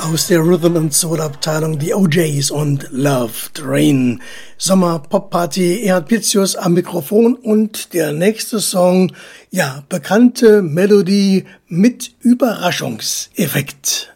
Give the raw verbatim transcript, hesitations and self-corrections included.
Aus der Rhythm and Soul Abteilung die O Js und Love Train. Sommer Pop Party, Erhard Pitzius am Mikrofon und der nächste Song, ja, bekannte Melodie mit Überraschungseffekt.